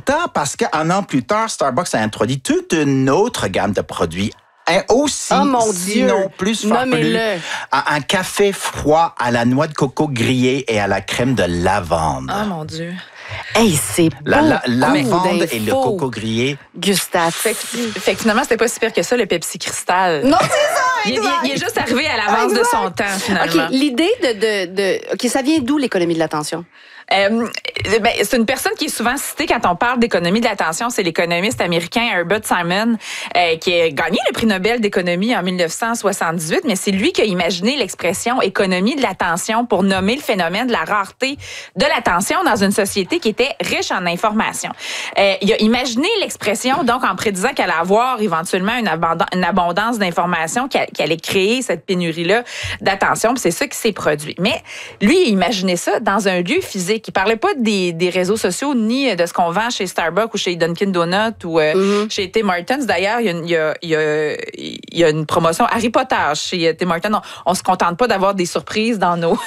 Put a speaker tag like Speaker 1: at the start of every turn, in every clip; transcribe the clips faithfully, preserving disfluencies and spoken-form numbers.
Speaker 1: content parce qu'un an plus tard, Starbucks a introduit toute une autre gamme de produits aussi,
Speaker 2: oh mon
Speaker 1: sinon
Speaker 2: Dieu.
Speaker 1: plus farfelu, un café froid à la noix de coco grillée et à la crème de lavande.
Speaker 3: Oh mon Dieu.
Speaker 2: Hey, c'est
Speaker 1: la, la lavande
Speaker 2: d'infos.
Speaker 1: Et le coco grillé.
Speaker 2: Gustave.
Speaker 3: Fait, fait que finalement, c'était pas si pire que ça, le Pepsi Cristal.
Speaker 2: Non, c'est ça!
Speaker 3: Il, il, il est juste arrivé à l'avance de son temps, finalement.
Speaker 2: OK, l'idée de, de, de... OK, ça vient d'où, l'économie de l'attention?
Speaker 3: Euh, ben, c'est une personne qui est souvent citée quand on parle d'économie de l'attention, c'est l'économiste américain Herbert Simon, euh, qui a gagné le prix Nobel d'économie en dix-neuf cent soixante-dix-huit, mais c'est lui qui a imaginé l'expression économie de l'attention pour nommer le phénomène de la rareté de l'attention dans une société qui était riche en information. Euh, il a imaginé l'expression donc en prédisant qu'elle allait avoir éventuellement une, abond- une abondance d'informations, qui, qui allait créer cette pénurie-là d'attention, puis c'est ça qui s'est produit. Mais lui, il imaginait ça dans un lieu physique. Il parlait pas des, des réseaux sociaux ni de ce qu'on vend chez Starbucks ou chez Dunkin' Donuts ou euh, mm-hmm. chez Tim Hortons. D'ailleurs, il y a, il y a, il y a, il y a une promotion Harry Potter chez Tim Hortons. On, on se contente pas d'avoir des surprises dans nos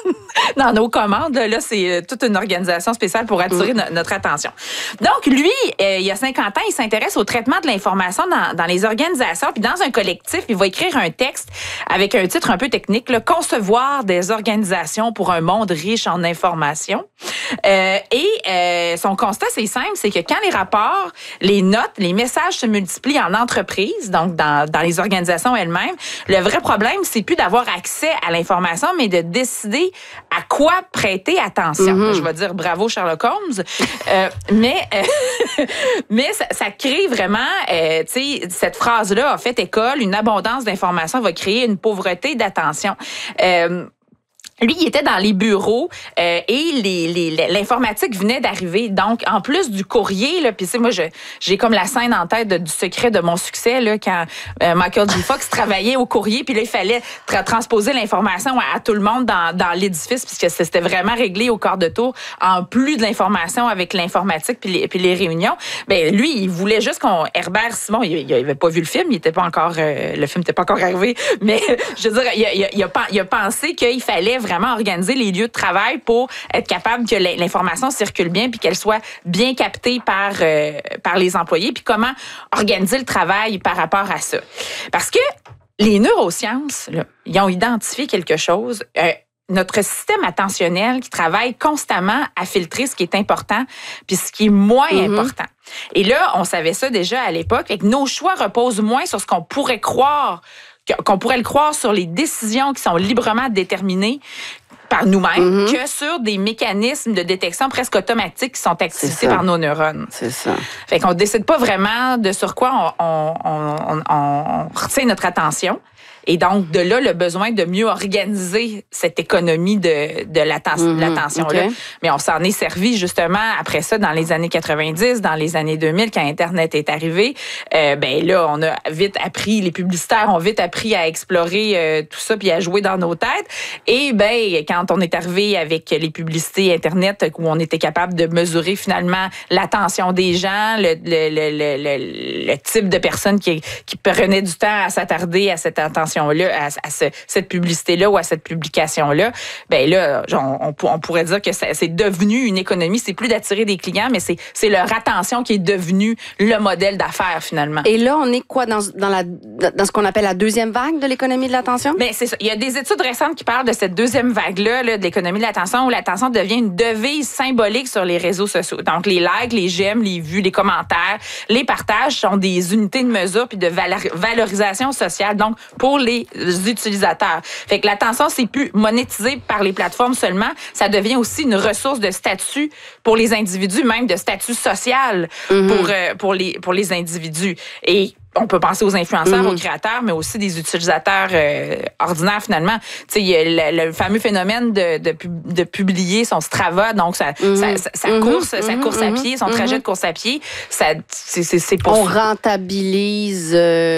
Speaker 3: dans nos commandes. Là, là c'est toute une organisation spéciale pour attirer mm. no- notre attention. Donc, lui, euh, il y a cinquante ans, il s'intéresse au traitement de l'information dans, dans les organisations. Puis dans un collectif, il va écrire un texte avec un titre un peu technique, là, « Concevoir des organisations pour un monde riche en information ». Euh, et euh, son constat, c'est simple, c'est que quand les rapports, les notes, les messages se multiplient en entreprise, donc dans, dans les organisations elles-mêmes, le vrai problème, c'est plus d'avoir accès à l'information, mais de décider à quoi prêter attention. Mm-hmm. Je vais dire bravo Sherlock Holmes, euh, mais euh, mais ça, ça crée vraiment, euh, tu sais, cette phrase-là a fait école, une abondance d'informations va créer une pauvreté d'attention. Euh, Lui, il était dans les bureaux euh, et les, les, l'informatique venait d'arriver. Donc, en plus du courrier, là, puis tu sais, moi, je, j'ai comme la scène en tête de, du secret de mon succès là, quand euh, Michael J. Fox travaillait au courrier, puis là, il fallait tra- transposer l'information à, à tout le monde dans, dans l'édifice, puisque c'était vraiment réglé au quart de tour, en plus de l'information avec l'informatique puis les, puis les réunions. Ben lui, il voulait juste qu'on Herbert Simon, il, il avait pas vu le film, il était pas encore, euh, le film n'était pas encore arrivé, mais je veux dire, il a, il a, il a, il a pensé qu'il fallait vraiment organiser les lieux de travail pour être capable que l'information circule bien puis qu'elle soit bien captée par euh, par les employés, puis comment organiser le travail par rapport à ça. Parce que les neurosciences, là, ils ont identifié quelque chose. Euh, notre système attentionnel qui travaille constamment à filtrer ce qui est important puis ce qui est moins mm-hmm. important. Et là, on savait ça déjà à l'époque, et que nos choix reposent moins sur ce qu'on pourrait croire, qu'on pourrait le croire sur les décisions qui sont librement déterminées par nous-mêmes mm-hmm. que sur des mécanismes de détection presque automatiques qui sont activés par nos neurones.
Speaker 2: C'est ça.
Speaker 3: Fait qu'on décide pas vraiment de sur quoi on, on, on, on, on retient notre attention. Et donc, de là, le besoin de mieux organiser cette économie de, de, l'atten- mm-hmm. de l'attention-là. Okay. Mais on s'en est servi, justement, après ça, dans les années quatre-vingt-dix, dans les années deux mille, quand Internet est arrivé. Euh, ben là, on a vite appris, les publicitaires ont vite appris à explorer euh, tout ça puis à jouer dans nos têtes. Et ben quand on est arrivé avec les publicités Internet, où on était capable de mesurer, finalement, l'attention des gens, le, le, le, le, le type de personnes qui, qui prenaient du temps à s'attarder à cette attention là, à, à ce, cette publicité-là ou à cette publication-là, ben là, on, on, on pourrait dire que ça, c'est devenu une économie. C'est plus d'attirer des clients, mais c'est, c'est leur attention qui est devenue le modèle d'affaires, finalement.
Speaker 2: Et là, on est quoi dans, dans, la, dans ce qu'on appelle la deuxième vague de l'économie de l'attention?
Speaker 3: Ben, c'est ça. Il y a des études récentes qui parlent de cette deuxième vague-là, là, de l'économie de l'attention, où l'attention devient une devise symbolique sur les réseaux sociaux. Donc, les likes, les j'aime, les vues, les commentaires, les partages sont des unités de mesure puis de valor- valorisation sociale. Donc, pour les utilisateurs. Fait que l'attention, c'est plus monétisé par les plateformes seulement. Ça devient aussi une ressource de statut pour les individus, même de statut social mm-hmm. pour, euh, pour, les, pour les individus. Et on peut penser aux influenceurs, mm-hmm. aux créateurs, mais aussi des utilisateurs euh, ordinaires, finalement. Tu sais, il y a le, le fameux phénomène de, de, de publier son Strava, donc sa, mm-hmm. sa, sa mm-hmm. course, mm-hmm. sa course à pied, son mm-hmm. trajet de course à pied, ça, c'est, c'est, c'est pour...
Speaker 2: On rentabilise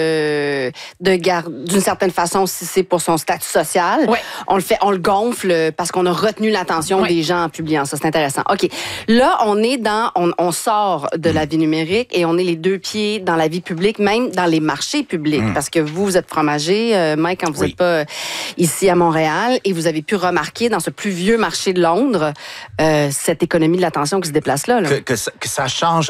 Speaker 2: euh, de garde, d'une certaine façon, si c'est pour son statut social.
Speaker 3: Ouais.
Speaker 2: On le fait, on le gonfle parce qu'on a retenu l'attention ouais. des gens en publiant ça. C'est intéressant. OK. Là, on est dans... On, on sort de la vie numérique et on est les deux pieds dans la vie publique, même dans les marchés publics, mmh. parce que vous, vous êtes fromager, euh, Mike, quand vous n'êtes oui. pas ici à Montréal, et vous avez pu remarquer dans ce plus vieux marché de Londres euh, cette économie de l'attention qui se déplace là. là.
Speaker 1: Que, que, ça, que ça change